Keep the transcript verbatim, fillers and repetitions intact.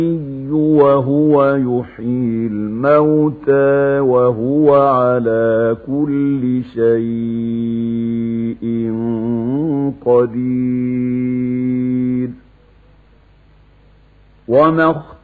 وهو يحيي الموتى وهو على كل شيء قدير. وما